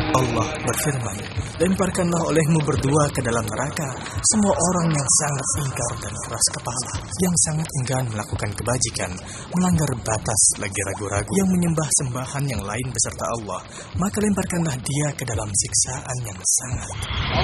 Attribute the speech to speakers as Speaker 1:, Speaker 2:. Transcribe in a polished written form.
Speaker 1: Allah berfirman, "Lemparkanlah olehmu berdua ke dalam neraka semua orang yang sangat ingkar dan keras kepala, yang sangat enggan melakukan kebajikan, melanggar batas lagi ragu-ragu, yang menyembah sembahan yang lain beserta Allah, maka lemparkanlah dia ke dalam siksaan yang sangat."